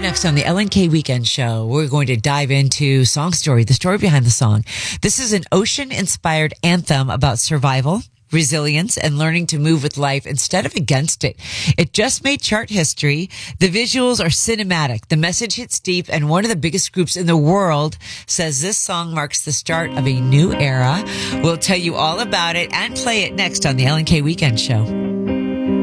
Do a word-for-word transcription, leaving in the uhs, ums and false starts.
next on the L N K Weekend Show, we're going to dive into Song Story, the story behind the song. This is an ocean-inspired anthem about survival, resilience, and learning to move with life instead of against it. It just made chart history. The visuals are cinematic. The message hits deep, and one of the biggest groups in the world says this song marks the start of a new era. We'll tell you all about it and play it next on the L N K Weekend Show.